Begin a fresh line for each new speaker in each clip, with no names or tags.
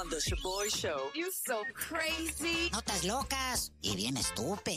on the Shaboy Show.
You so crazy.
Notas locas y bien estúpido.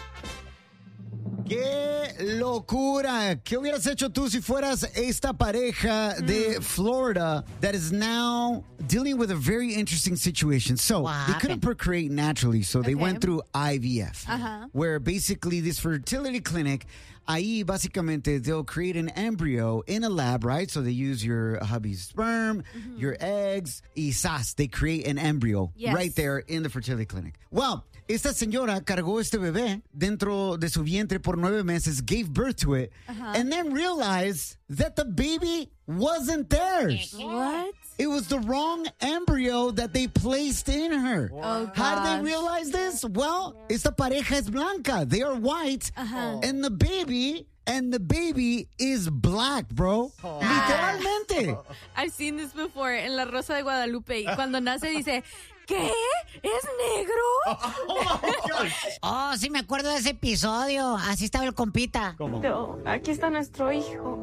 ¡Qué locura! ¿Qué hubieras hecho tú si fueras esta pareja de Florida that is now dealing with a very interesting situation? So, they couldn't procreate naturally, so they went through IVF, where basically this fertility clinic, ahí básicamente they'll create an embryo in a lab, right? So they use your hubby's sperm, your eggs, y sas, they create an embryo right there in the fertility clinic. Well, esta señora cargó este bebé dentro de su vientre por 9 meses, gave birth to it, and then realized that the baby wasn't theirs.
What?
It was the wrong embryo that they placed in her.
Oh,
How did they realize this? Well, esta pareja es blanca. They are white. And the baby is black, bro. Literalmente.
I've seen this before en La Rosa de Guadalupe. Y cuando nace dice, ¿qué? ¿Es negro?
Oh, sí me acuerdo de ese episodio. Así estaba el compita.
No, aquí está nuestro hijo.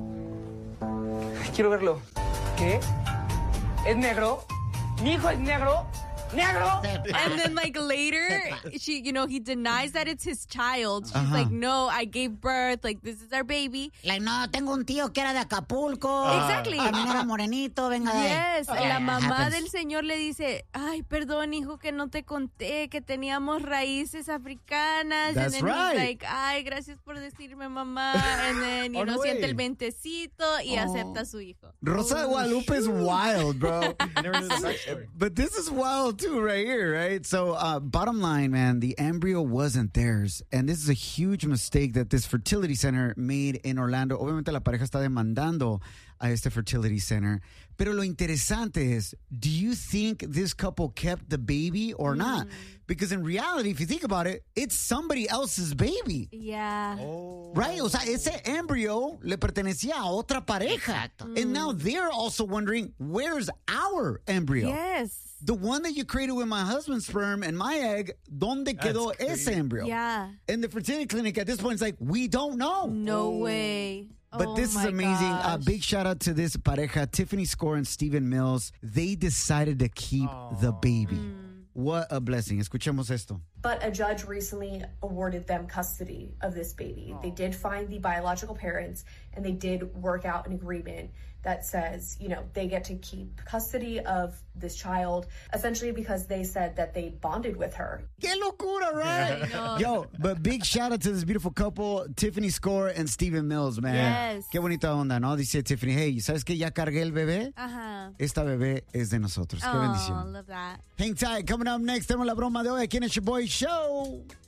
Quiero verlo. ¿Qué? ¿Es negro? ¿Mi hijo es negro? ¡Negro!
And then, like, later, he denies that it's his child. She's like, no, I gave birth. Like, this is our baby.
Like, no, tengo un tío que era de Acapulco.
Exactly.
También era morenito, venga de ahí.
Yes. La mamá del señor le dice, ay, perdón, hijo, que no te conté que teníamos raíces africanas.
That's
and then
right.
he's like, ay, gracias por decirme, mamá. And then, siente el ventecito y acepta a su hijo.
Rosa de Guadalupe is wild, bro.
Never knew the backstory.
But this is wild too, right here, right? So, bottom line, man, the embryo wasn't theirs. And this is a huge mistake that this fertility center made in Orlando. Obviamente la pareja está demandando a este fertility center. Pero lo interesante es, do you think this couple kept the baby or not? Because in reality, if you think about it, it's somebody else's baby.
Yeah.
Right? O sea, ese embryo le pertenecía a otra pareja. And now they're also wondering, where's our embryo?
Yes.
The one that you created with my husband's sperm and my egg, ¿dónde quedó ese embryo?
Yeah.
And the fertility clinic at this point is like, we don't know.
No way.
But this is amazing. Big shout out to this pareja, Tiffany Score and Stephen Mills. They decided to keep the baby. What a blessing. Escuchemos esto.
But a judge recently awarded them custody of this baby. They did find the biological parents, and they did work out an agreement that says, they get to keep custody of this child, essentially because they said that they bonded with her.
¡Qué locura, right? Yo, but big shout out to this beautiful couple, Tiffany Score and Stephen Mills, man.
Yes.
Qué bonita onda, ¿no? Dice Tiffany, hey, ¿sabes que ya cargué el bebé? Esta bebé es de nosotros. Qué bendición.
Love that.
Hang tight. Coming up next, tenemos la broma de hoy aquí en el Shaboy Show.